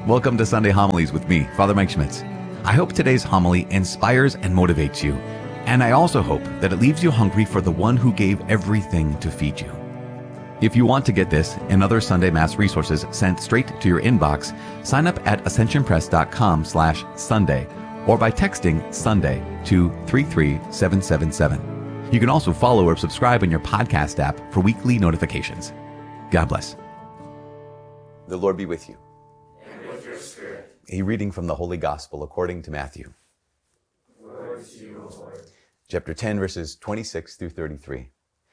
Welcome to Sunday Homilies with me, Father Mike Schmitz. I hope today's homily inspires and motivates you, and I also hope that it leaves you hungry for the one who gave everything to feed you. If you want to get this and other Sunday Mass resources sent straight to your inbox, sign up at ascensionpress.com/Sunday or by texting Sunday to 33777. You can also follow or subscribe in your podcast app for weekly notifications. God bless. The Lord be with you. And with your spirit. A reading from the Holy Gospel according to Matthew. Glory to you, O Lord. Chapter 10, verses 26 through 33.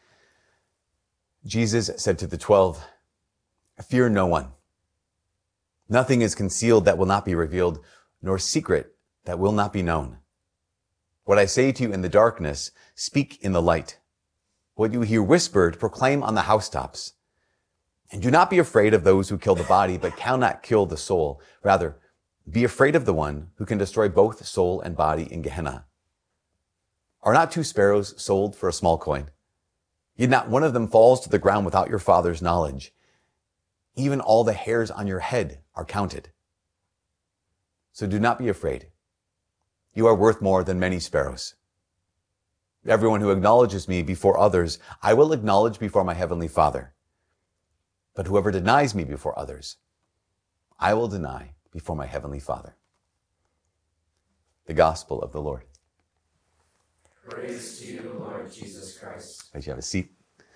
Jesus said to the 12, "Fear no one. Nothing is concealed that will not be revealed, nor secret that will not be known. What I say to you in the darkness, speak in the light. What you hear whispered, proclaim on the housetops. And do not be afraid of those who kill the body, but cannot kill the soul. Rather, be afraid of the one who can destroy both soul and body in Gehenna. Are not 2 sparrows sold for a small coin? Yet not one of them falls to the ground without your Father's knowledge. Even all the hairs on your head are counted. So do not be afraid. You are worth more than many sparrows. Everyone who acknowledges me before others, I will acknowledge before my heavenly Father. But whoever denies me before others, I will deny before my heavenly Father." The Gospel of the Lord. Praise to you, Lord Jesus Christ. Please have a seat.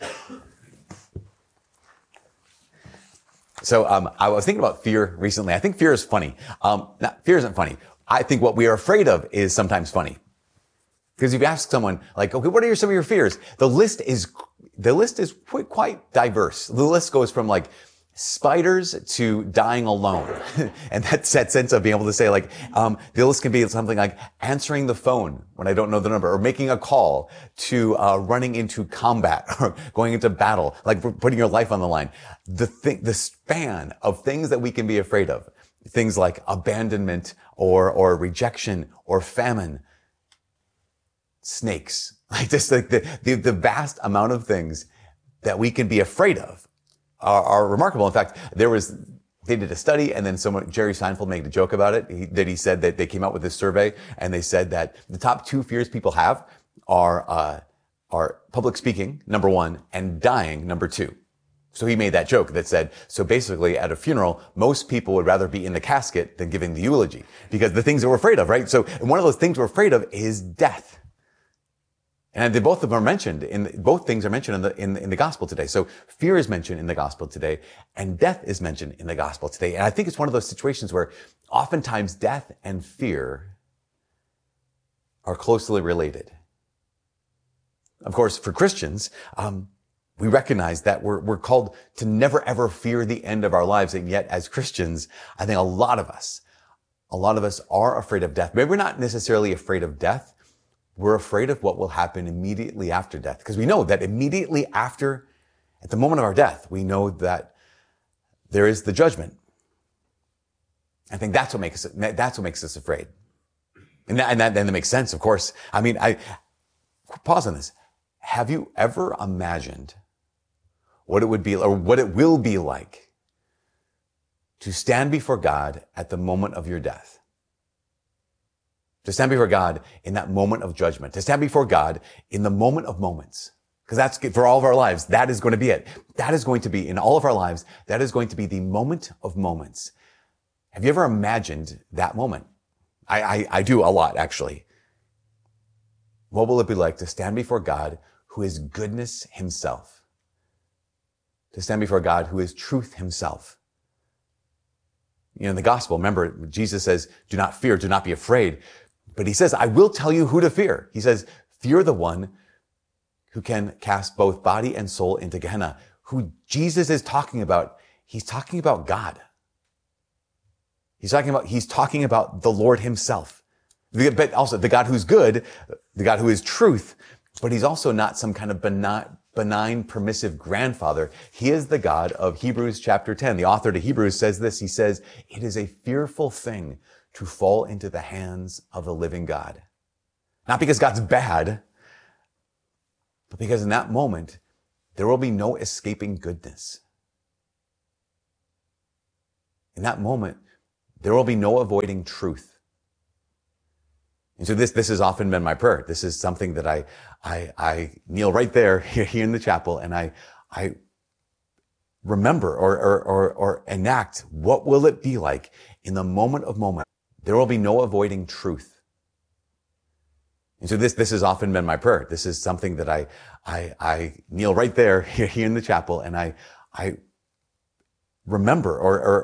So I was thinking about fear recently. I think fear is funny. Fear isn't funny. I think what we are afraid of is sometimes funny. Because if you ask someone, like, okay, what are some of your fears? The list is quite diverse. The list goes from like spiders to dying alone. And that's that sense of being able to say like, the list can be something like answering the phone when I don't know the number, or making a call, to running into combat or going into battle, like putting your life on the line. The span of things that we can be afraid of, things like abandonment or rejection or famine, snakes, like this, like the vast amount of things that we can be afraid of are remarkable. In fact, they did a study, and then Jerry Seinfeld made a joke about it. He said that they came out with this survey, and they said that the top 2 fears people have are public speaking, number 1, and dying, number 2. So he made that joke that said, so basically at a funeral, most people would rather be in the casket than giving the eulogy, because the things that we're afraid of, right? So one of those things we're afraid of is death. And both of them are mentioned both things are mentioned in the gospel today. So fear is mentioned in the gospel today, and death is mentioned in the gospel today. And I think it's one of those situations where oftentimes death and fear are closely related. Of course, for Christians, we recognize that we're called to never ever fear the end of our lives. And yet as Christians, I think a lot of us are afraid of death. Maybe we're not necessarily afraid of death. We're afraid of what will happen immediately after death, because we know that immediately after, at the moment of our death, we know that there is the judgment. I think that's what makes us afraid. And that makes sense, of course. I mean, pause on this. Have you ever imagined what it would be, or what it will be like to stand before God at the moment of your death? To stand before God in that moment of judgment, to stand before God in the moment of moments. Because that's for all of our lives. That is going to be it. That is going to be in all of our lives. That is going to be the moment of moments. Have you ever imagined that moment? I do a lot, actually. What will it be like to stand before God, who is goodness himself? To stand before God, who is truth himself? You know, in the gospel, remember, Jesus says, do not fear, do not be afraid. But he says, I will tell you who to fear. He says, fear the one who can cast both body and soul into Gehenna. Who Jesus is talking about, he's talking about God. He's talking about the Lord himself. But also the God who's good, the God who is truth, but he's also not some kind of benign, permissive grandfather. He is the God of Hebrews chapter 10. The author to Hebrews says this. He says, it is a fearful thing to fall into the hands of the living God. Not because God's bad, but because in that moment, there will be no escaping goodness. In that moment, there will be no avoiding truth. And so this has often been my prayer. This is something that I kneel right there here in the chapel, and I remember or enact, what will it be like in the moment of moment? There will be no avoiding truth. And so this has often been my prayer. This is something that I kneel right there here in the chapel, and I remember or